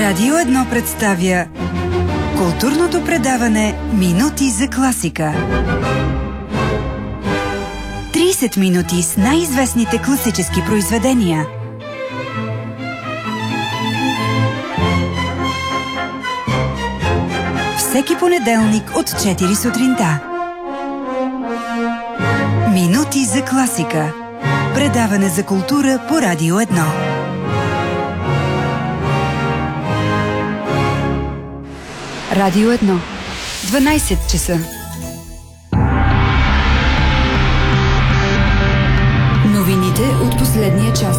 Радио 1 представя културното предаване Минути за класика. 30 минути с най-известните класически произведения. Всеки понеделник от 4 сутринта. Минути за класика. Предаване за култура по Радио 1. Радио 1. 12 часа. Новините от последния час.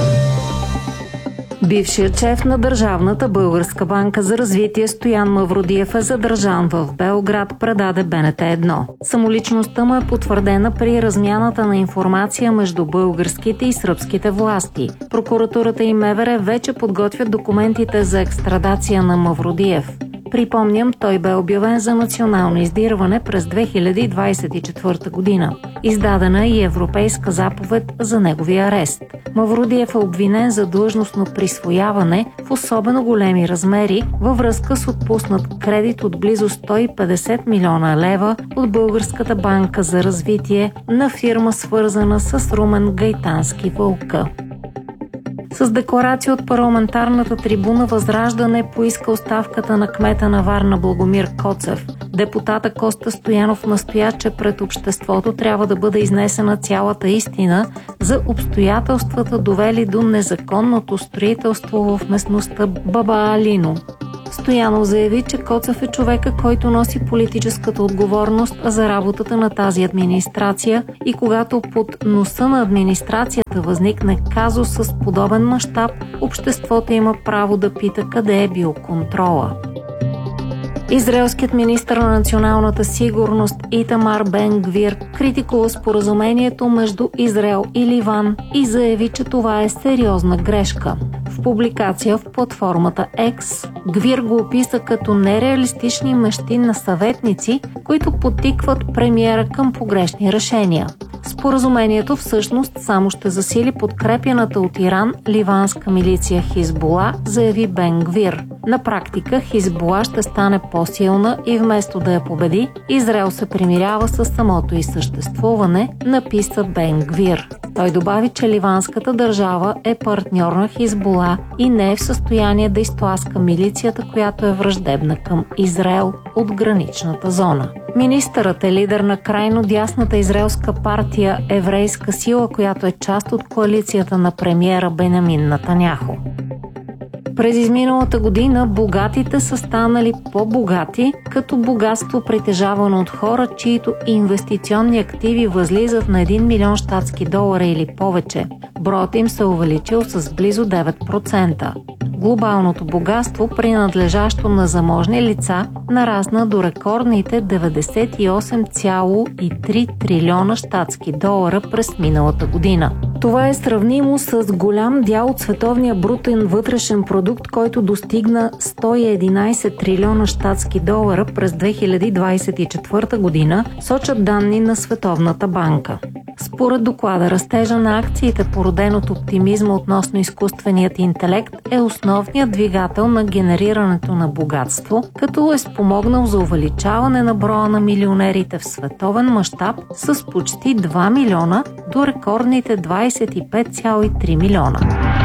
Бившият шеф на Държавната българска банка за развитие Стоян Мавродиев е задържан в Белград, предаде БНТ 1. Самоличността му е потвърдена при размяната на информация между българските и сръбските власти. Прокуратурата и МВР вече подготвят документите за екстрадация на Мавродиев. Припомням, той бе обявен за национално издирване през 2024 година. Издадена и европейска заповед за неговия арест. Мавродиев е обвинен за длъжностно присвояване в особено големи размери във връзка с отпуснат кредит от близо 150 милиона лева от Българската банка за развитие на фирма, свързана с Румен Гайтански Вълка. С декларация от парламентарната трибуна Възраждане поиска оставката на кмета на Варна Благомир Коцев. Депутата Коста Стоянов настоя, че пред обществото трябва да бъде изнесена цялата истина за обстоятелствата, довели до незаконното строителство в местността Баба Алино. Стоянов заяви, че Коцев е човека, който носи политическата отговорност за работата на тази администрация и когато под носа на администрацията възникне казус с подобен мащаб, обществото има право да пита къде е бил контрола. Израелският министър на националната сигурност Итамар Бен Гвир критикува споразумението между Израел и Ливан и заяви, че това е сериозна грешка. В публикация в платформата X Гвир го описа като нереалистични мечти на съветници, които подтикват премиера към погрешни решения. Споразумението всъщност само ще засили подкрепяната от Иран ливанска милиция Хизбула, заяви Бен Гвир. На практика Хизбула ще стане по-силна и вместо да я победи, Израел се примирява с самото й съществуване, написа Бен Гвир. Той добави, че ливанската държава е партньор на Хизбула и не е в състояние да изтласка милицията, която е враждебна към Израел от граничната зона. Министърът е лидер на крайно дясната израелска партия Еврейска сила, която е част от коалицията на премиера Бенямин Нетаняху. През изминалата година богатите са станали по-богати, като богатство притежавано от хора, чието инвестиционни активи възлизат на 1 милион щатски долара или повече. Броят им се увеличил с близо 9%. Глобалното богатство, принадлежащо на заможни лица, нарасна до рекордните 98,3 трилиона щатски долара през миналата година. Това е сравнимо с голям дял от световния брутен вътрешен продукт, който достигна 111 трилиона щатски долара през 2024 година, сочат данни на Световната банка. Според доклада, растежа на акциите, породен от оптимизма относно изкуственият интелект, е основният двигател на генерирането на богатство, като е спомогнал за увеличаване на броя на милионерите в световен мащаб с почти 2 милиона до рекордните 25,3 милиона.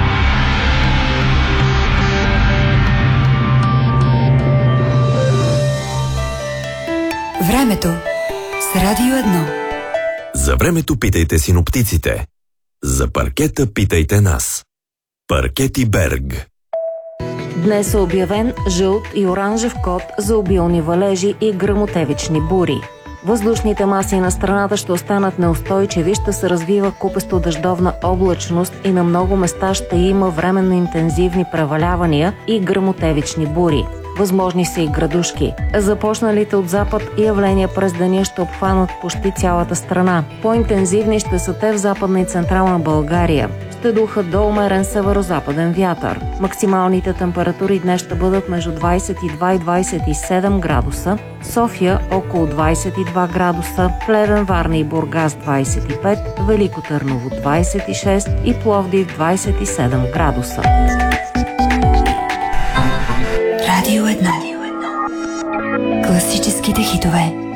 Времето с Радио 1. За времето питайте синоптиците. За паркета питайте нас. Паркети Берг. Днес е обявен жълт и оранжев код за обилни валежи и гръмотевични бури. Въздушните маси на страната ще останат неустойчиви, ще се развива купесто дъждовна облачност и на много места ще има временно интензивни превалявания и гръмотевични бури. Възможни са и градушки. Започналите от запад явления през деня ще обхванат почти цялата страна. По-интензивни ще са те в Западна и Централна България. Ще духа до умерен северо-западен вятър. Максималните температури днес ще бъдат между 22 и 27 градуса, София около 22 градуса, Плевен, Варна и Бургас 25, Велико Търново 26 и Пловдив 27 градуса. Радио 1. Класическите хитове.